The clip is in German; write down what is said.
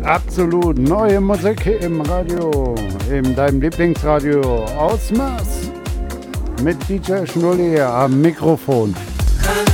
Absolut neue Musik im Radio, in deinem Lieblingsradio Ausmaß mit DJ Schnulli am Mikrofon.